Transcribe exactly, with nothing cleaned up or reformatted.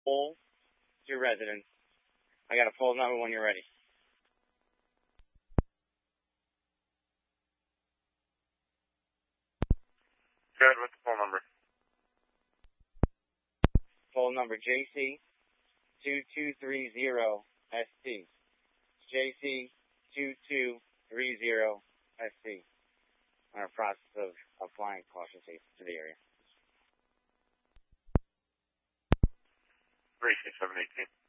Pull to your residence. I got a full number when you're ready. Good, what's the phone number? Full number J C two two three zero S T. J C two two three zero S T. We're in the process of applying caution tape to the area. three six seven eighteen.